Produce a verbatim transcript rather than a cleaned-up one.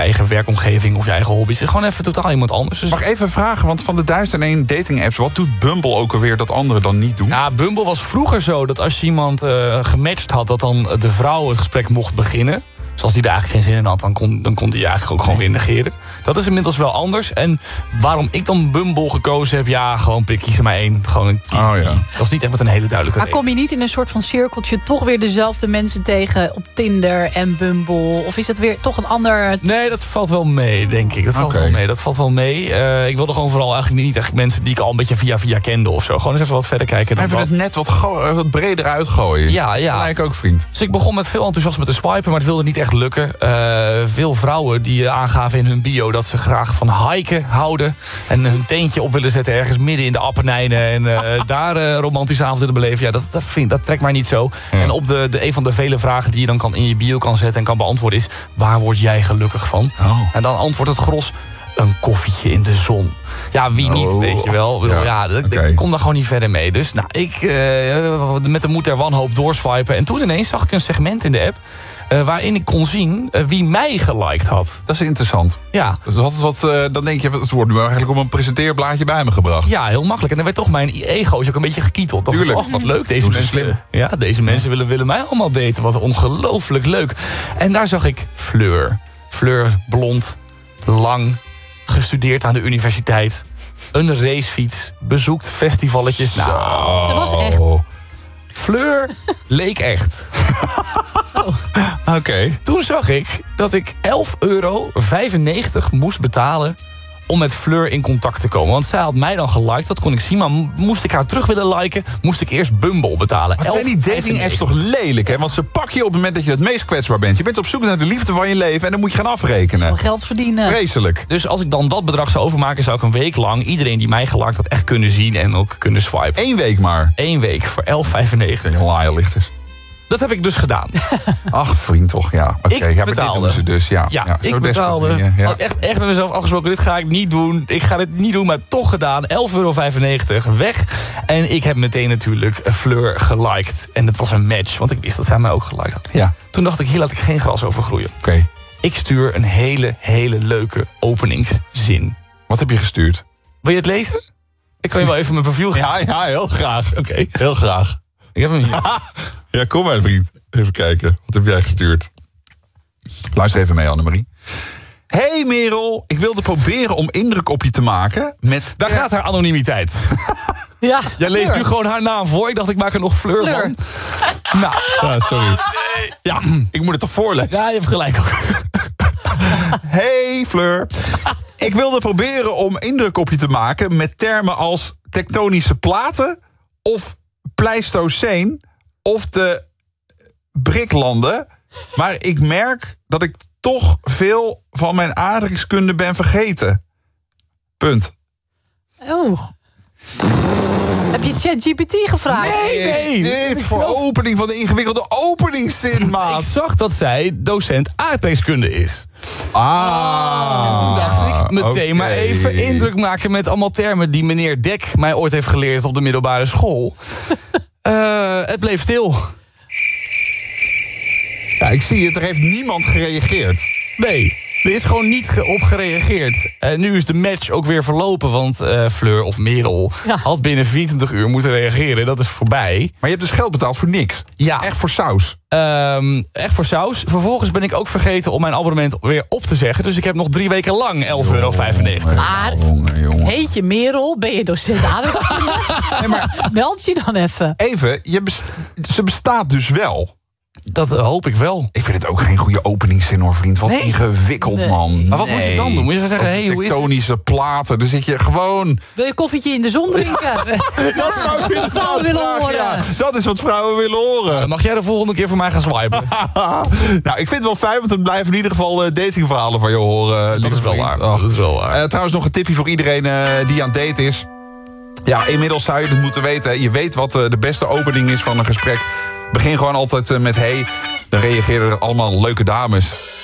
eigen werkomgeving of je eigen hobby's. Het is gewoon even totaal iemand anders. Dus mag ik even vragen, want van de duizend en één dating-apps... wat doet Bumble ook alweer dat anderen dan niet doen? Ja, Bumble was vroeger zo dat als je iemand uh, gematcht had... dat dan de vrouw het gesprek mocht beginnen. Dus als die er eigenlijk geen zin in had, dan kon, dan kon die je eigenlijk ook gewoon weer negeren. Dat is inmiddels wel anders. En waarom ik dan Bumble gekozen heb... ja, gewoon pik, kies er maar één. Gewoon kies. Oh, ja. Dat was niet echt met een hele duidelijke Maar reden. kom je niet in een soort van cirkeltje... toch weer dezelfde mensen tegen op Tinder en Bumble? Of is het weer toch een ander... Nee, dat valt wel mee, denk ik. Dat valt Okay. wel mee. Dat valt wel mee. Uh, ik wilde gewoon vooral eigenlijk niet echt mensen... die ik al een beetje via via kende of zo. Gewoon eens even wat verder kijken. Dan Even wat. het net wat, go- wat breder uitgooien. Ja, ja. Gelijk ook, vriend. Dus ik begon met veel enthousiasme te swipen, maar het wilde niet echt lukken. Uh, veel vrouwen die aangaven in hun bio dat ze graag van hiken houden. En hun teentje op willen zetten ergens midden in de Appenijnen. En uh, daar uh, romantische avond willen beleven. Ja, dat, dat, vind, dat trekt mij niet zo. Ja. En op de, de, een van de vele vragen die je dan kan in je bio kan zetten en kan beantwoorden is... waar word jij gelukkig van? Oh. En dan antwoordt het gros... een koffietje in de zon. Ja, wie niet, oh. weet je wel. Ik, bedoel, Ja, ja, ik, okay. ik kom daar gewoon niet verder mee. Dus nou, ik uh, met de moed der wanhoop doorswipen. En toen ineens zag ik een segment in de app... Uh, waarin ik kon zien uh, wie mij geliked had. Dat is interessant. Ja. Dus wat, wat, uh, dan denk je, het wordt nu eigenlijk op een presenteerblaadje bij me gebracht. Ja, heel makkelijk. En dan werd toch mijn egootje ook een beetje gekieteld. Dacht, Tuurlijk. oh, wat leuk. Deze Doen ze mensen, slim. ja, deze mensen willen, willen mij allemaal daten. Wat ongelooflijk leuk. En daar zag ik Fleur. Fleur, blond, lang, gestudeerd aan de universiteit. Een racefiets, bezoekt festivalletjes. Nou, Ze was echt. Fleur leek echt. Oh. Oké. Okay. Toen zag ik dat ik elf euro vijfennegentig moest betalen om met Fleur in contact te komen. Want zij had mij dan geliked, dat kon ik zien. Maar moest ik haar terug willen liken, moest ik eerst Bumble betalen. Maar zijn die dating apps toch lelijk, hè? Want ze pakken je op het moment dat je het meest kwetsbaar bent. Je bent op zoek naar de liefde van je leven en dan moet je gaan afrekenen. Zo geld verdienen. Vreselijk. Dus als ik dan dat bedrag zou overmaken, zou ik een week lang iedereen die mij geliked had echt kunnen zien en ook kunnen swipen. Eén week maar. Eén week voor elf vijfennegentig. Laaierlichters. Dat heb ik dus gedaan. Ach, vriend toch, ja. Oké, okay, ja, maar dit doen ze dus, ja. Ja, ja ik betaalde. Ja. Had echt, echt met mezelf afgesproken, dit ga ik niet doen. Ik ga dit niet doen, maar toch gedaan. elf euro vijfennegentig, weg. En ik heb meteen natuurlijk Fleur geliked. En het was een match, want ik wist dat zij mij ook geliked had. Ja. Toen dacht ik, hier laat ik geen gras over groeien. Oké. Okay. Ik stuur een hele, hele leuke openingszin. Wat heb je gestuurd? Wil je het lezen? Ik kan je wel even mijn profiel geven. Ja, ja, heel graag. Oké. Okay. Heel graag. Ik heb hem hier. Ja, kom maar, vriend. Even kijken. Wat heb jij gestuurd? Luister even mee, Annemarie. Hey Merel, ik wilde proberen om indruk op je te maken met... Daar gaat haar anonimiteit. Ja, Jij leest Fleur. nu gewoon haar naam voor. Ik dacht, ik maak er nog Fleur, Fleur. van. Nou, Ah, sorry. Ja, ik moet het toch voorlezen? ja, je hebt gelijk ook. Hey Fleur. Ik wilde proberen om indruk op je te maken met termen als tektonische platen of Pleistoceen of de Briklanden. Maar ik merk dat ik toch veel van mijn aardrijkskunde ben vergeten. Punt. Oh. Heb je ChatGPT gevraagd? Nee, nee. Dit voor opening van de ingewikkelde openingszin, maat. Ik zag dat zij docent aardrijkskunde is. Ah. En toen dacht ik meteen okay. maar even indruk maken met allemaal termen die meneer Dek mij ooit heeft geleerd op de middelbare school. uh, het bleef stil. Ja, ik zie het. Er heeft niemand gereageerd. Nee, er is gewoon niet ge- op gereageerd. En nu is de match ook weer verlopen, want uh, Fleur of Merel Ja. had binnen vierentwintig uur moeten reageren. Dat is voorbij. Maar je hebt dus geld betaald voor niks. Ja. Echt voor saus. Um, echt voor saus. Vervolgens ben ik ook vergeten om mijn abonnement weer op te zeggen. Dus ik heb nog drie weken lang elf euro vijfennegentig. Maar Jongen, jongen. heet je Merel? Ben je docent aardrijkskunde? Nee, maar Meld je dan even. even, je best- ze bestaat dus wel. Dat uh, hoop ik wel. Ik vind het ook geen goede openingszin hoor, vriend. Wat Nee. ingewikkeld, Nee. man. Maar wat moet je dan doen? Moet je zeggen, hey, hoe is het? tektonische platen. Dan zit je gewoon... Wil je een koffietje in de zon drinken? Dat zou ik wat vrouwen willen horen. Ja, dat is wat vrouwen willen horen. Mag jij de volgende keer voor mij gaan swipen? Nou, ik vind het wel fijn, want dan blijven in ieder geval uh, datingverhalen van je horen. Dat lieve is wel vriend. waar. Ach. Dat is wel waar. Uh, trouwens, nog een tipje voor iedereen uh, die aan het daten is. Ja, inmiddels zou je het moeten weten. Je weet wat uh, de beste opening is van een gesprek. Begin gewoon altijd uh, met hey. Dan reageren er allemaal leuke dames.